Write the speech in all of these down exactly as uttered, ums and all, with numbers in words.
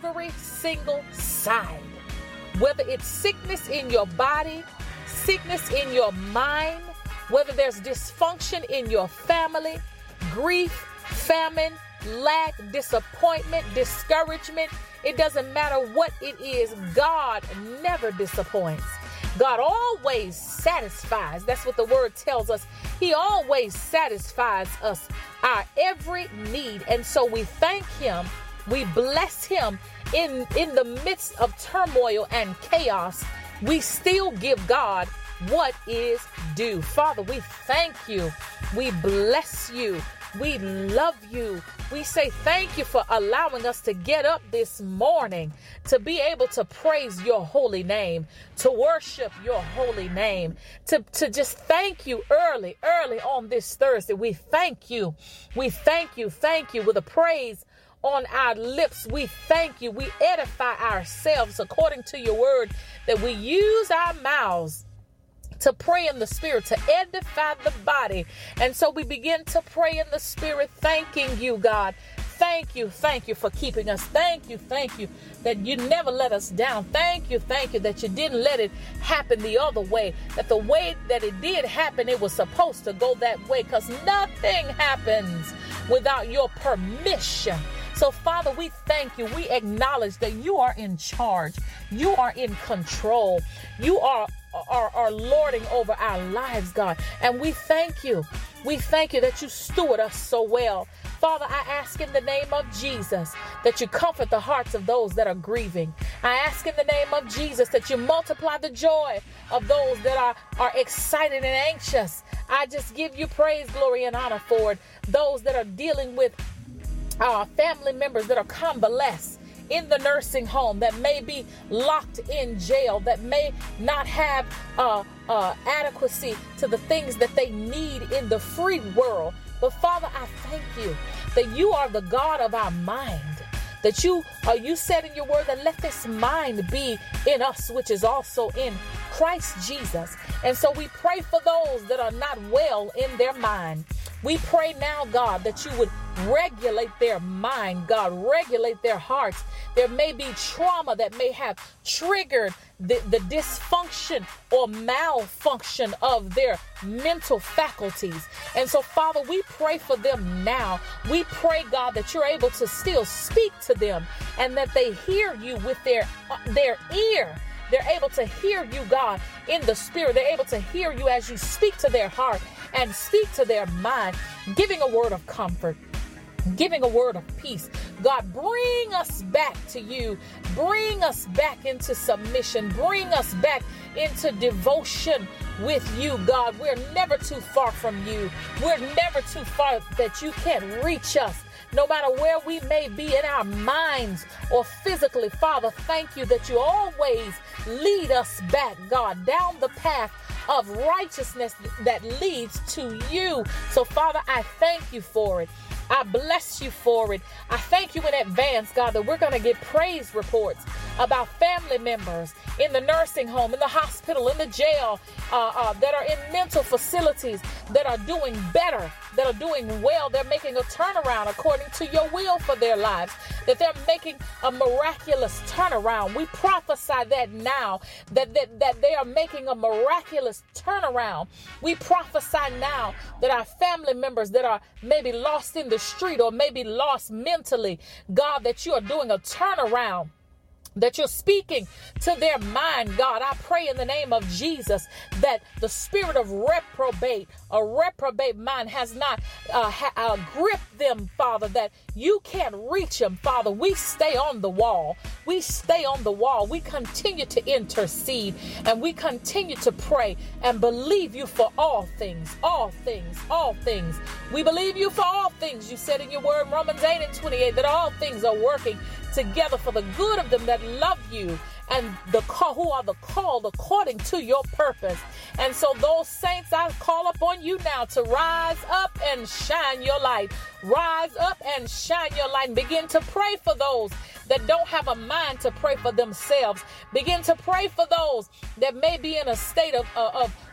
every single side. Whether it's sickness in your body, sickness in your mind, whether there's dysfunction in your family, grief, famine, lack, disappointment, discouragement, it doesn't matter what it is, God never disappoints. God always satisfies. That's what the word tells us. He always satisfies us, our every need. And so we thank him. We bless him in, in the midst of turmoil and chaos. We still give God what is due. Father, we thank you. We bless you. We love you. We say thank you for allowing us to get up this morning, to be able to praise your holy name, to worship your holy name, to, to just thank you early, early on this Thursday. We thank you. We thank you. Thank you with a praise on our lips. We thank you. We edify ourselves according to your word, that we use our mouths to pray in the spirit, to edify the body. And so we begin to pray in the spirit, thanking you, God. Thank you. Thank you for keeping us. Thank you. Thank you that you never let us down. Thank you. Thank you that you didn't let it happen the other way, that the way that it did happen, it was supposed to go that way, because nothing happens without your permission. So, Father, we thank you. We acknowledge that you are in charge. You are in control. You are Are, are lording over our lives, God. And we thank you. We thank you that you steward us so well. Father, I ask in the name of Jesus that you comfort the hearts of those that are grieving. I ask in the name of Jesus that you multiply the joy of those that are, are excited and anxious. I just give you praise, glory, and honor for it. Those that are dealing with uh, family members that are convalescent in the nursing home, that may be locked in jail, that may not have uh, uh, adequacy to the things that they need in the free world. But Father, I thank you that you are the God of our mind, that you uh, you said in your word that let this mind be in us, which is also in Christ Jesus. And so we pray for those that are not well in their mind. We pray now, God, that you would regulate their mind, God, regulate their hearts. There may be trauma that may have triggered the, the dysfunction or malfunction of their mental faculties. And so, Father, we pray for them now. We pray, God, that you're able to still speak to them and that they hear you with their, uh, their ear. They're able to hear you, God, in the spirit. They're able to hear you as you speak to their heart and speak to their mind, giving a word of comfort, giving a word of peace. God, bring us back to you. Bring us back into submission. Bring us back into devotion with you, God. We're never too far from you. We're never too far that you can't reach us. No matter where we may be in our minds or physically, Father, thank you that you always lead us back, God, down the path of righteousness that leads to you. So, Father, I thank you for it. I bless you for it. I thank you in advance, God, that we're going to get praise reports about family members in the nursing home, in the hospital, in the jail, uh, uh, that are in mental facilities, that are doing better, that are doing well. They're making a turnaround according to your will for their lives, that they're making a miraculous turnaround. We prophesy that now, that, that, that they are making a miraculous turnaround. We prophesy now that our family members that are maybe lost in the street or maybe lost mentally, God, that you are doing a turnaround, that you're speaking to their mind, God. I pray in the name of Jesus that the spirit of reprobate, a reprobate mind has not uh, ha- uh, gripped them, Father, that you can't reach them, Father. We stay on the wall. We stay on the wall. We continue to intercede and we continue to pray and believe you for all things, all things, all things. We believe you for all things. You said in your word, Romans eight and twenty-eight, that all things are working together for the good of them that love you and the call, who are the called according to your purpose. And so those saints, I call upon you now to rise up and shine your light. Rise up and shine your light and begin to pray for those that don't have a mind to pray for themselves. Begin to pray for those that may be in a state of, uh, of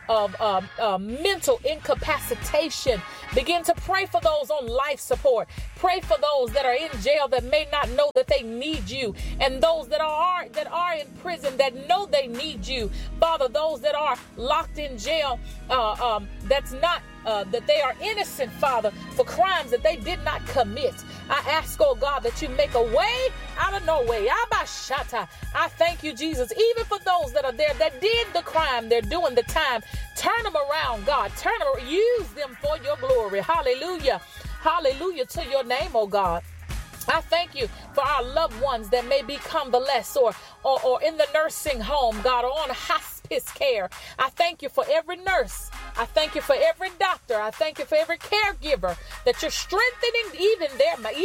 of um, uh, mental incapacitation. Begin to pray for those on life support. Pray for those that are in jail that may not know that they need you, and those that are that are in prison that know they need you. Father, those that are locked in jail, uh, um, that's not uh, that they are innocent, Father, for crimes that they did not commit. I ask, oh God, that you make a way out of no way. Abashata. I thank you, Jesus, even for those that are there that did the crime, they're doing the time. Turn them around, God. Turn them, use them for your glory. Hallelujah. Hallelujah to your name, oh God. I thank you for our loved ones that may be convalescent or, or, or in the nursing home, God, or on hospice care. I thank you for every nurse. I thank you for every doctor. I thank you for every caregiver that you're strengthening even their mind.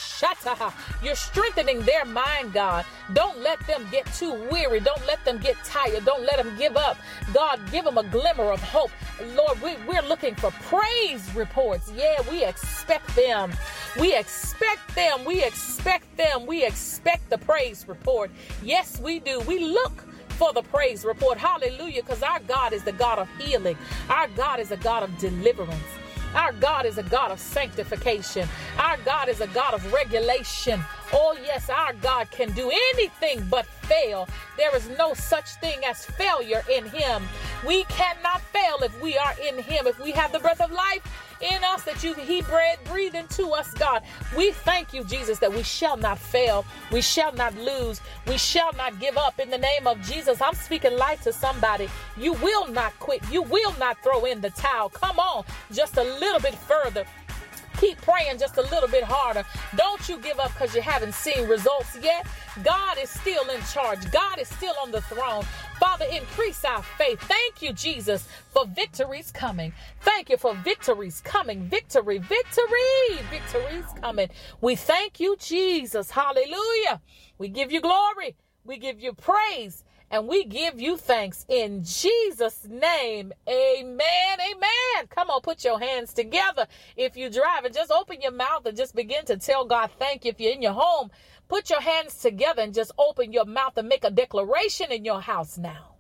You're strengthening their mind, God. Don't let them get too weary. Don't let them get tired. Don't let them give up. God, give them a glimmer of hope. Lord, we, we're looking for praise reports. Yeah, we expect them. We expect them. We expect them. We expect the praise report. Yes, we do. We look for the praise report. Hallelujah. Because our God is the God of healing. Our God is a God of deliverance. Our God is a God of sanctification. Our God is a God of regulation. Oh, yes, our God can do anything but fail. There is no such thing as failure in him. We cannot fail if we are in him. If we have the breath of life in us that you he breathed breathe into us, God. We thank you, Jesus, that we shall not fail. We shall not lose. We shall not give up in the name of Jesus. I'm speaking life to somebody. You will not quit. You will not throw in the towel. Come on, just a little bit further. Keep praying just a little bit harder. Don't you give up because you haven't seen results yet. God is still in charge. God is still on the throne. Father, increase our faith. Thank you, Jesus, for victories coming. Thank you for victories coming. Victory, victory, victories coming. We thank you, Jesus. Hallelujah. We give you glory. We give you praise. And we give you thanks in Jesus' name. Amen. Amen. Come on, put your hands together. If you're driving, just open your mouth and just begin to tell God thank you. If you're in your home, put your hands together and just open your mouth and make a declaration in your house now.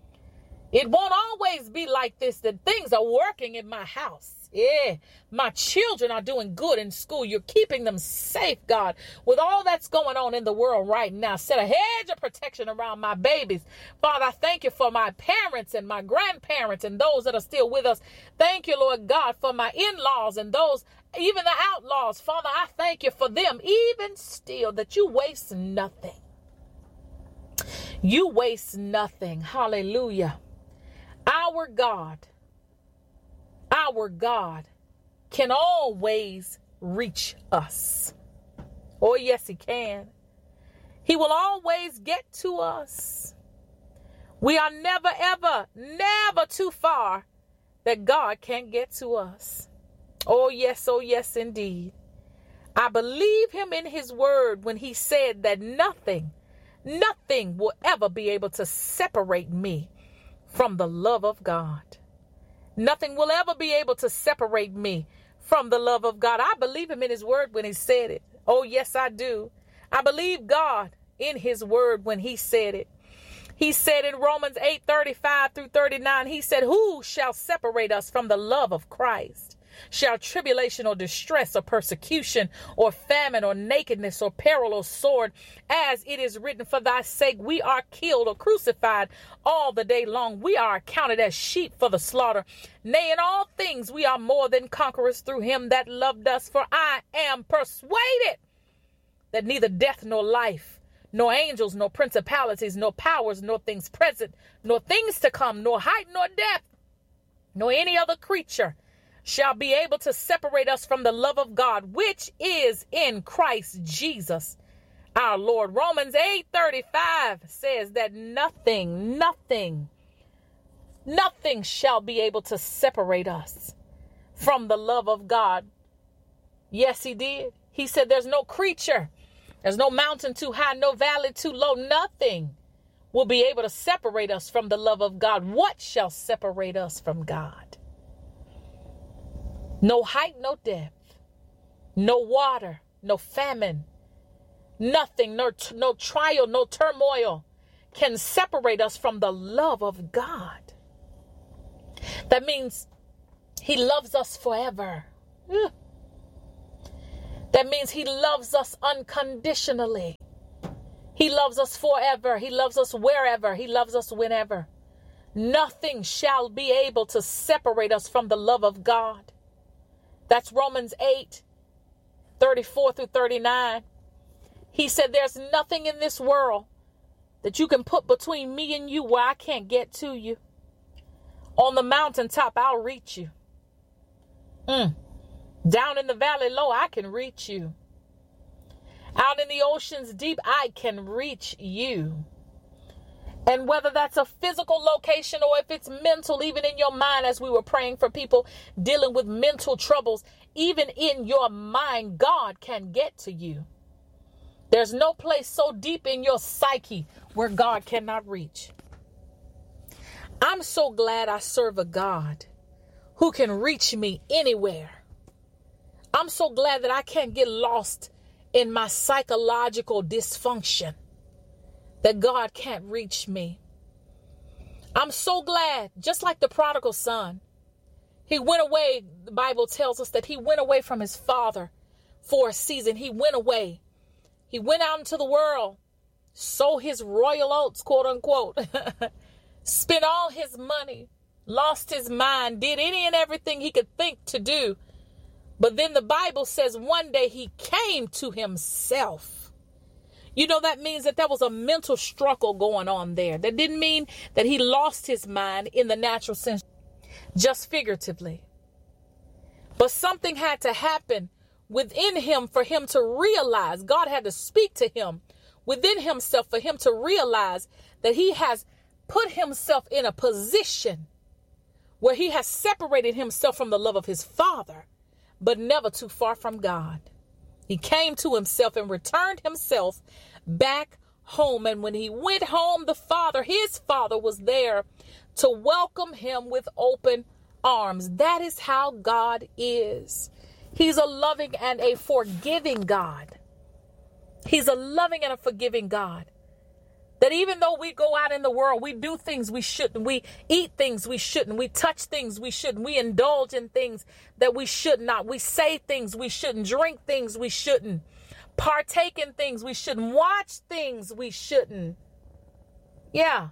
It won't always be like this, that things are working in my house. Yeah, my children are doing good in school. You're keeping them safe, God, with all that's going on in the world right now. Set a hedge of protection around my babies. Father, I thank you for my parents and my grandparents and those that are still with us. Thank you, Lord God, for my in-laws and those, even the outlaws. Father, I thank you for them, even still, that you waste nothing. You waste nothing. Hallelujah. Our God, our God can always reach us. Oh, yes, he can. He will always get to us. We are never, ever, never too far that God can't get to us. Oh, yes, oh, yes, indeed. I believe him in his word when he said that nothing, nothing will ever be able to separate me from the love of God. Nothing will ever be able to separate me from the love of God. I believe him in his word when he said it. Oh, yes, I do. I believe God in his word when he said it. He said in Romans eight thirty-five through thirty-nine, he said, who shall separate us from the love of Christ? Shall tribulation or distress or persecution or famine or nakedness or peril or sword, as it is written, for thy sake we are killed or crucified all the day long. We are accounted as sheep for the slaughter. Nay, in all things we are more than conquerors through him that loved us. For I am persuaded that neither death nor life, nor angels, nor principalities, nor powers, nor things present, nor things to come, nor height, nor depth, nor any other creature shall be able to separate us from the love of God, which is in Christ Jesus, our Lord. Romans eight thirty-five says that nothing, nothing, nothing shall be able to separate us from the love of God. Yes, he did. He said there's no creature, there's no mountain too high, no valley too low. Nothing will be able to separate us from the love of God. What shall separate us from God? No height, no depth, no water, no famine, nothing, no, no trial, no turmoil can separate us from the love of God. That means he loves us forever. That means he loves us unconditionally. He loves us forever. He loves us wherever. He loves us whenever. Nothing shall be able to separate us from the love of God. That's Romans eight, thirty-four through thirty-nine. He said, there's nothing in this world that you can put between me and you where I can't get to you. On the mountaintop, I'll reach you. Mm. Down in the valley low, I can reach you. Out in the oceans deep, I can reach you. And whether that's a physical location or if it's mental, even in your mind, as we were praying for people dealing with mental troubles, even in your mind, God can get to you. There's no place so deep in your psyche where God cannot reach. I'm so glad I serve a God who can reach me anywhere. I'm so glad that I can't get lost in my psychological dysfunction, that God can't reach me. I'm so glad, just like the prodigal son, he went away. The Bible tells us that he went away from his father for a season. He went away. He went out into the world, sow his royal oats, quote unquote, spent all his money, lost his mind, did any and everything he could think to do. But then the Bible says one day he came to himself. You know, that means that there was a mental struggle going on there. That didn't mean that he lost his mind in the natural sense, just figuratively. But something had to happen within him for him to realize, God had to speak to him within himself for him to realize that he has put himself in a position where he has separated himself from the love of his father, but never too far from God. He came to himself and returned himself back home. And when he went home, the father, his father, was there to welcome him with open arms. That is how God is. He's a loving and a forgiving God. He's a loving and a forgiving God. That even though we go out in the world, we do things we shouldn't, we eat things we shouldn't, we touch things we shouldn't, we indulge in things that we should not, we say things we shouldn't, drink things we shouldn't, partake in things we shouldn't, watch things we shouldn't. Yeah.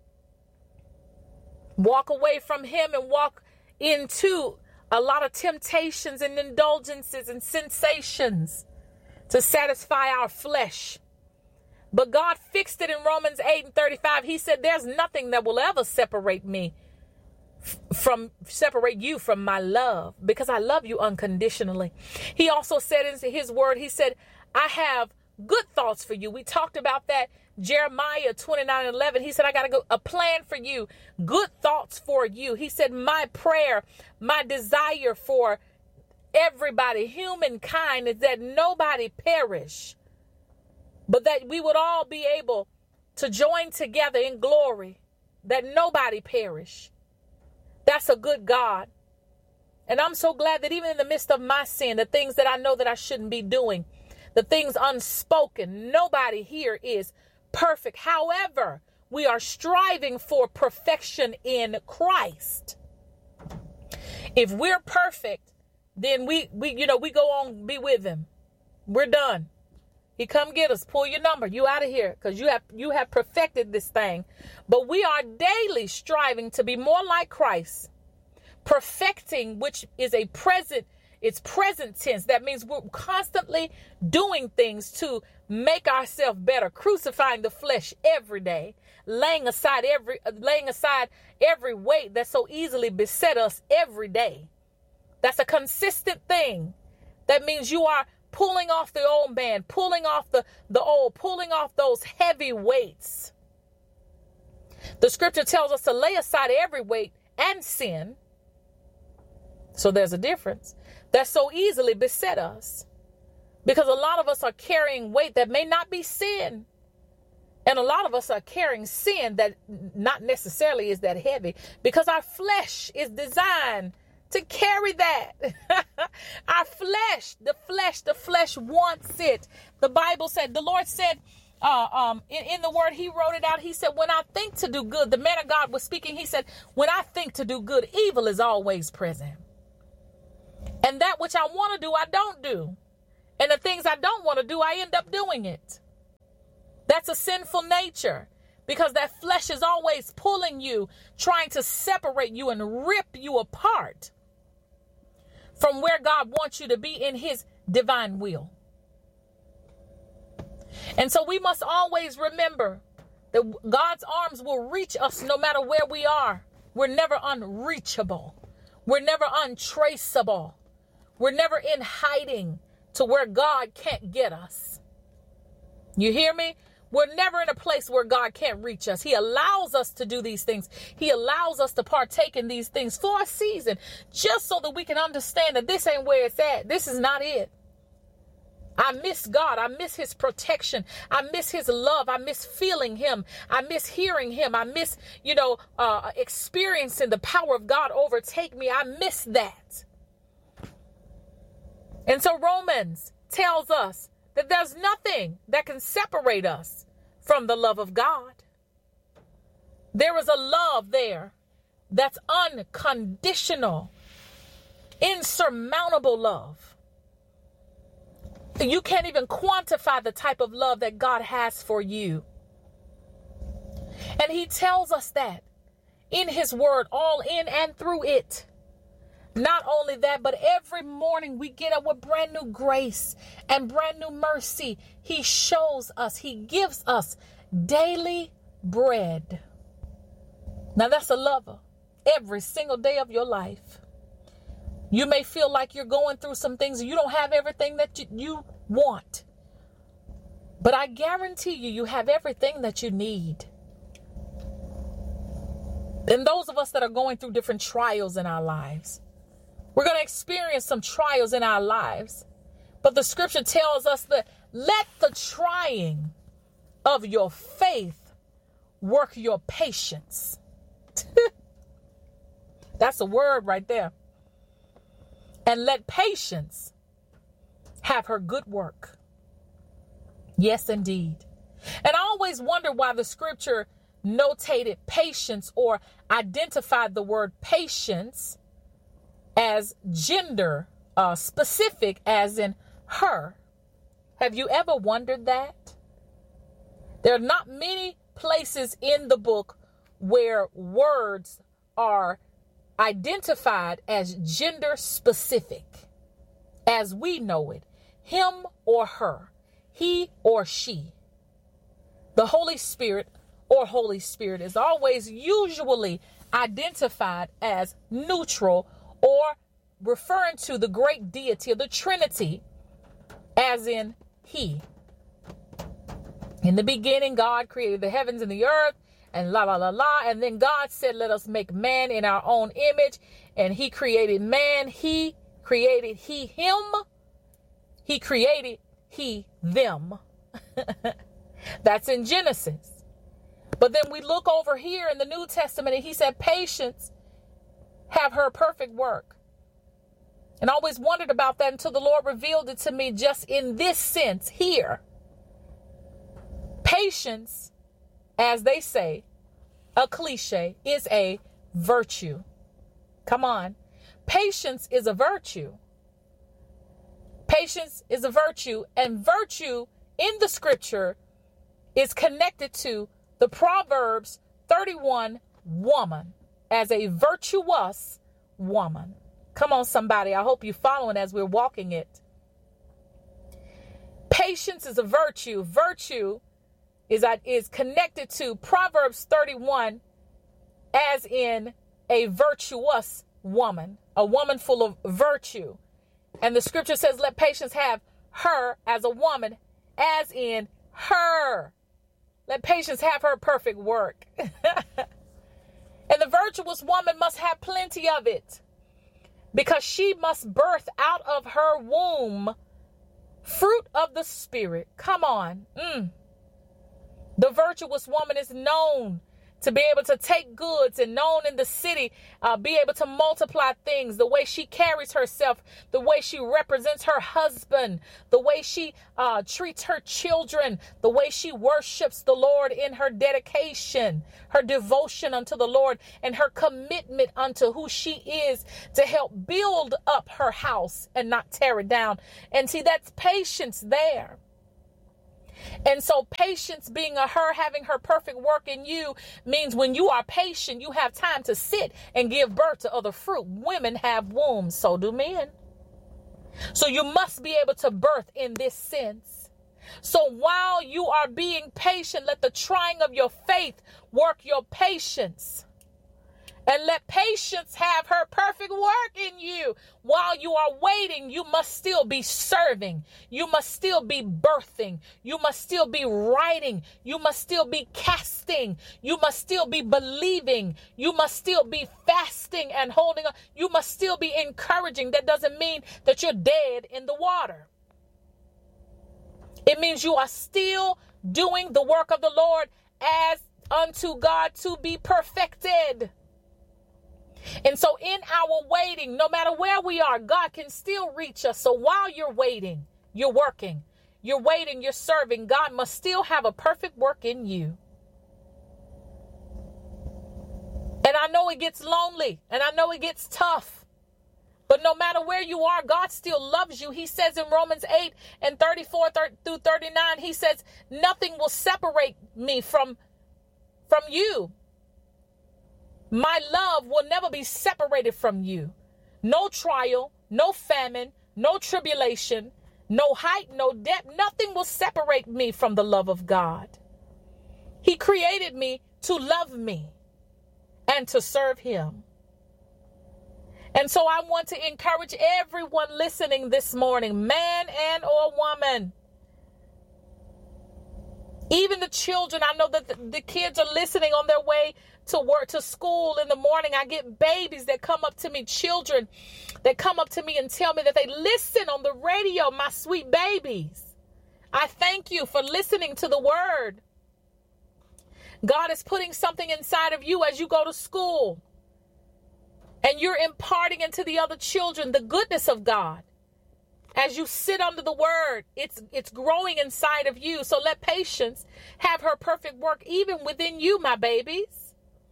Walk away from him and walk into a lot of temptations and indulgences and sensations to satisfy our flesh. But God fixed it in Romans eight and thirty-five. He said, there's nothing that will ever separate me from, separate you from my love, because I love you unconditionally. He also said in his word, he said, I have good thoughts for you. We talked about that. Jeremiah twenty-nine and eleven. He said, I got to go a plan for you, good thoughts for you. He said, my prayer, my desire for everybody, humankind, is that nobody perish, but that we would all be able to join together in glory, that nobody perish. That's a good God. And I'm so glad that even in the midst of my sin, the things that I know that I shouldn't be doing, the things unspoken, nobody here is perfect. However, we are striving for perfection in Christ. If we're perfect, then we, we, you know, we go on, be with him. We're done. He come get us, pull your number, you out of here, because you have you have perfected this thing. But we are daily striving to be more like Christ. Perfecting, which is a present, it's present tense. That means we're constantly doing things to make ourselves better, crucifying the flesh every day, laying aside every laying aside every weight that so easily beset us every day. That's a consistent thing. That means you are pulling off the old man, pulling off the, the old, pulling off those heavy weights. The scripture tells us to lay aside every weight and sin. So there's a difference. That so easily beset us. Because a lot of us are carrying weight that may not be sin. And a lot of us are carrying sin that not necessarily is that heavy. Because our flesh is designed to carry that. Our flesh, the flesh, the flesh wants it. The Bible said, the Lord said uh, um, in, in the word, he wrote it out. He said, when I think to do good, the man of God was speaking. He said, when I think to do good, evil is always present. And that which I want to do, I don't do. And the things I don't want to do, I end up doing it. That's a sinful nature, because that flesh is always pulling you, trying to separate you and rip you apart from where God wants you to be in his divine will. And so we must always remember that God's arms will reach us no matter where we are. We're never unreachable. We're never untraceable. We're never in hiding to where God can't get us. You hear me? We're never in a place where God can't reach us. He allows us to do these things. He allows us to partake in these things for a season, just so that we can understand that this ain't where it's at. This is not it. I miss God. I miss his protection. I miss his love. I miss feeling him. I miss hearing him. I miss, you know, uh, experiencing the power of God overtake me. I miss that. And so Romans tells us that there's nothing that can separate us from the love of God. There is a love there that's unconditional, insurmountable love. You can't even quantify the type of love that God has for you. And he tells us that in his word, all in and through it. Not only that, but every morning we get up with brand new grace and brand new mercy. He shows us, he gives us daily bread. Now that's a lover every single day of your life. You may feel like you're going through some things and you don't have everything that you, you want. But I guarantee you, you have everything that you need. And those of us that are going through different trials in our lives, we're going to experience some trials in our lives. But the scripture tells us that let the trying of your faith work your patience. That's a word right there. And let patience have her good work. Yes, indeed. And I always wonder why the scripture notated patience or identified the word patience as gender uh, specific, as in her. Have you ever wondered that? There are not many places in the book where words are identified as gender specific, as we know it, him or her, he or she. The Holy Spirit or Holy Spirit is always usually identified as neutral, or referring to the great deity of the Trinity, as in he. In the beginning, God created the heavens and the earth, and la la la la. And then God said, let us make man in our own image. And he created man. He created he him. He created he them. That's in Genesis. But then we look over here in the New Testament, and he said, patience have her perfect work. And I always wondered about that until the Lord revealed it to me just in this sense here. Patience, as they say, a cliche, is a virtue. Come on. Patience is a virtue. Patience is a virtue, and virtue in the scripture is connected to the Proverbs thirty-one woman as a virtuous woman. Come on, somebody. I hope you're following as we're walking it. Patience is a virtue. Virtue is, is connected to Proverbs thirty-one as in a virtuous woman, a woman full of virtue. And the scripture says, let patience have her as a woman, as in her. Let patience have her perfect work. And the virtuous woman must have plenty of it, because she must birth out of her womb fruit of the Spirit. Come on. Mm. The virtuous woman is known to be able to take goods and known in the city, uh, be able to multiply things, the way she carries herself, the way she represents her husband, the way she uh, treats her children, the way she worships the Lord in her dedication, her devotion unto the Lord, and her commitment unto who she is to help build up her house and not tear it down. And see, that's patience there. And so patience being a her having her perfect work in you means when you are patient, you have time to sit and give birth to other fruit. Women have wombs, so do men. So you must be able to birth in this sense. So while you are being patient, let the trying of your faith work your patience. And let patience have her perfect work in you. While you are waiting, you must still be serving. You must still be birthing. You must still be writing. You must still be casting. You must still be believing. You must still be fasting and holding on. You must still be encouraging. That doesn't mean that you're dead in the water. It means you are still doing the work of the Lord as unto God to be perfected. And so in our waiting, no matter where we are, God can still reach us. So while you're waiting, you're working, you're waiting, you're serving, God must still have a perfect work in you. And I know it gets lonely and I know it gets tough, but no matter where you are, God still loves you. He says in Romans eight and thirty-four through thirty-nine, he says, nothing will separate me from, from you. My love will never be separated from you. No trial, no famine, no tribulation, no height, no depth. Nothing will separate me from the love of God. He created me to love me and to serve him. And so I want to encourage everyone listening this morning, man and or woman. Even the children, I know that the, the kids are listening on their way to work, to school in the morning. I get babies that come up to me, children that come up to me and tell me that they listen on the radio, my sweet babies. I thank you for listening to the word. God is putting something inside of you as you go to school. And you're imparting into the other children the goodness of God. As you sit under the word, it's it's growing inside of you. So let patience have her perfect work even within you, my babies.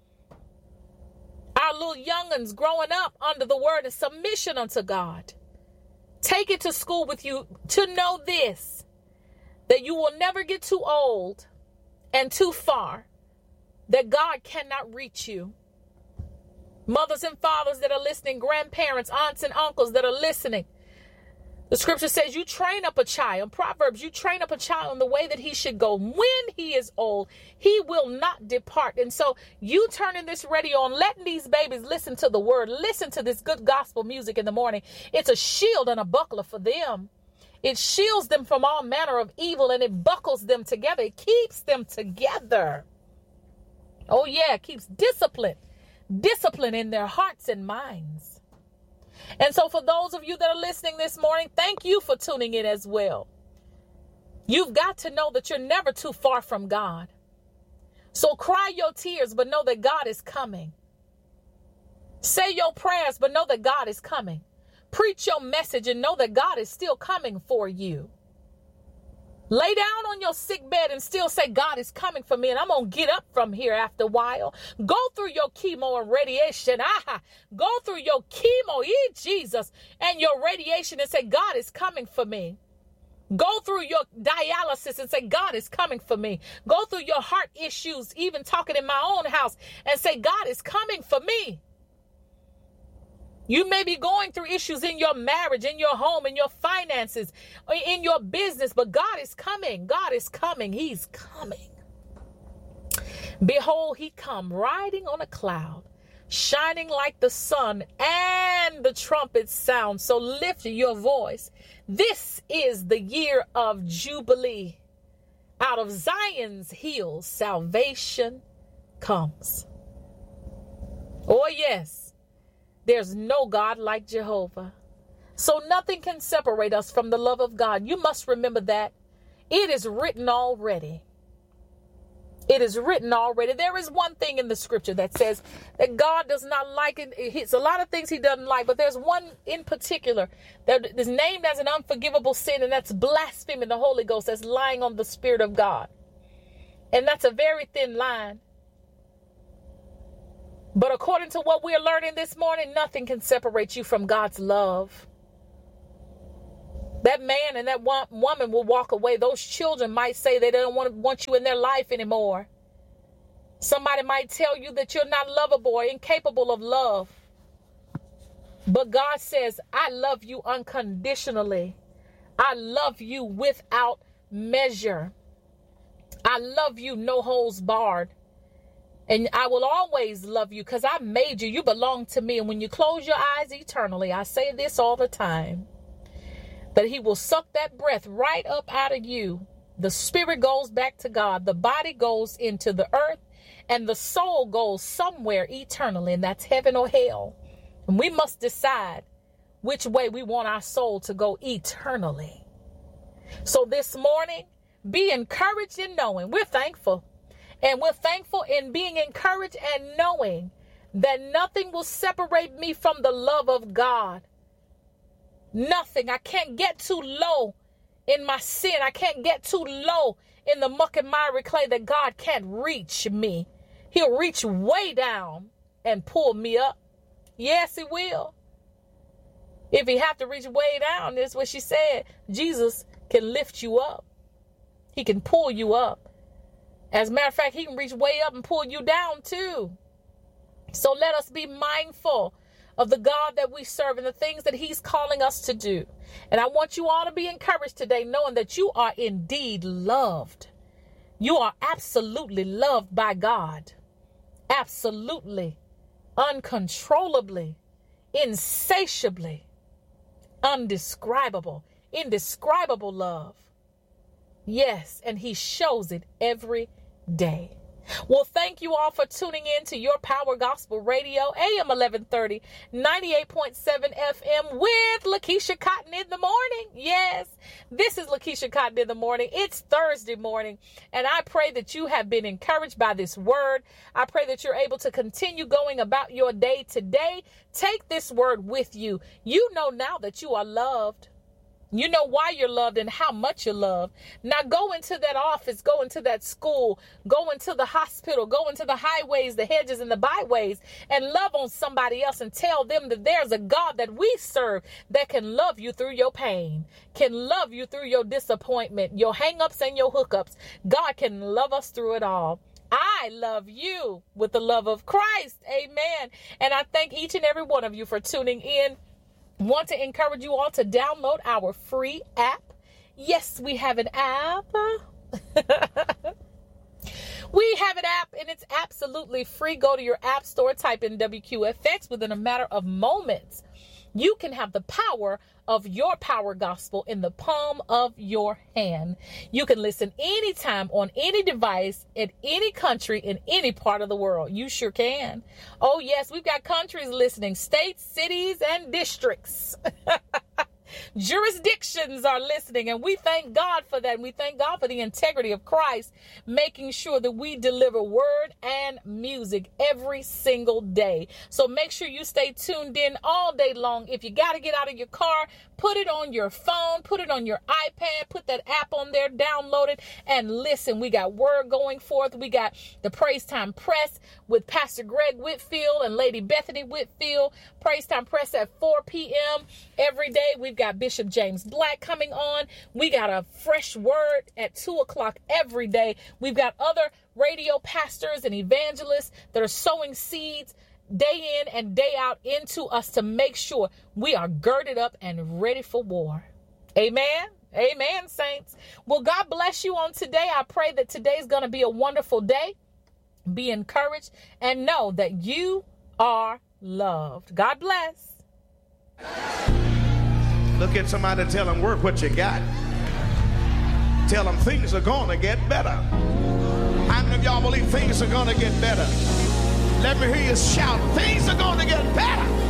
Our little young'uns growing up under the word and submission unto God. Take it to school with you to know this, that you will never get too old and too far, that God cannot reach you. Mothers and fathers that are listening, grandparents, aunts and uncles that are listening. The scripture says you train up a child. Proverbs, you train up a child in the way that he should go. When he is old, he will not depart. And so you turning this radio on, letting these babies listen to the word, listen to this good gospel music in the morning. It's a shield and a buckler for them. It shields them from all manner of evil and it buckles them together. It keeps them together. Oh yeah, it keeps discipline, discipline in their hearts and minds. And so for those of you that are listening this morning, thank you for tuning in as well. You've got to know that you're never too far from God. So cry your tears, but know that God is coming. Say your prayers, but know that God is coming. Preach your message and know that God is still coming for you. Lay down on your sick bed and still say, God is coming for me and I'm going to get up from here after a while. Go through your chemo and radiation. Ah, go through your chemo, eat Jesus, and your radiation and say, God is coming for me. Go through your dialysis and say, God is coming for me. Go through your heart issues, even talking in my own house, and say, God is coming for me. You may be going through issues in your marriage, in your home, in your finances, in your business, but God is coming. God is coming. He's coming. Behold, he come riding on a cloud, shining like the sun, and the trumpet sound. So lift your voice. This is the year of Jubilee. Out of Zion's hills, salvation comes. Oh, yes. There's no God like Jehovah. So nothing can separate us from the love of God. You must remember that. It is written already. It is written already. There is one thing in the scripture that says that God does not like it. It's a lot of things he doesn't like, but there's one in particular that is named as an unforgivable sin, and that's blaspheming the Holy Ghost. That's lying on the Spirit of God. And that's a very thin line. But according to what we're learning this morning, nothing can separate you from God's love. That man and that woman will walk away. Those children might say they don't want, want you in their life anymore. Somebody might tell you that you're not lovable or incapable of love. But God says, I love you unconditionally. I love you without measure. I love you no holds barred. And I will always love you because I made you. You belong to me. And when you close your eyes eternally, I say this all the time, that he will suck that breath right up out of you. The spirit goes back to God. The body goes into the earth. And the soul goes somewhere eternally. And that's heaven or hell. And we must decide which way we want our soul to go eternally. So this morning, be encouraged in knowing. We're thankful. And we're thankful in being encouraged and knowing that nothing will separate me from the love of God. Nothing. I can't get too low in my sin. I can't get too low in the muck and miry clay that God can't reach me. He'll reach way down and pull me up. Yes, he will. If he have to reach way down, that's what she said. Jesus can lift you up. He can pull you up. As a matter of fact, he can reach way up and pull you down too. So let us be mindful of the God that we serve and the things that he's calling us to do. And I want you all to be encouraged today, knowing that you are indeed loved. You are absolutely loved by God. Absolutely, uncontrollably, insatiably, undescribable, indescribable love. Yes, and he shows it every day. Well, thank you all for tuning in to Your Power Gospel Radio, A M eleven thirty, ninety-eight point seven F M with Lakeisha Cotton in the morning. Yes, this is Lakeisha Cotton in the morning. It's Thursday morning, and I pray that you have been encouraged by this word. I pray that you're able to continue going about your day today. Take this word with you. You know now that you are loved. You know why you're loved and how much you're loved. Now go into that office, go into that school, go into the hospital, go into the highways, the hedges, and the byways, and love on somebody else and tell them that there's a God that we serve that can love you through your pain, can love you through your disappointment, your hang-ups and your hookups. God can love us through it all. I love you with the love of Christ. Amen. And I thank each and every one of you for tuning in. Want to encourage you all to download our free app. Yes, we have an app. We have an app and it's absolutely free. Go to your app store, type in W Q F X. Within a matter of moments, you can have the power of your power gospel in the palm of your hand. You can listen anytime on any device in any country in any part of the world. You sure can. Oh yes, we've got countries listening, states, cities, and districts. Jurisdictions are listening, and we thank God for that. And we thank God for the integrity of Christ, making sure that we deliver word and music every single day. So make sure you stay tuned in all day long. If you got to get out of your car, put it on your phone, put it on your iPad, put that app on there, download it, and listen. We got word going forth. We got the Praise Time Press with Pastor Greg Whitfield and Lady Bethany Whitfield. Praise Time Press at four p.m. every day. We've got Bishop James Black coming on. We got a fresh word at two o'clock every day. We've got other radio pastors and evangelists that are sowing seeds day in and day out into us to make sure we are girded up and ready for war. Amen. Amen, saints. Well, God bless you on today. I pray that today's going to be a wonderful day. Be encouraged and know that you are loved. God bless. Look at somebody and tell them, work what you got. Tell them things are going to get better. How many of y'all believe things are going to get better? Let me hear you shout, things are going to get better.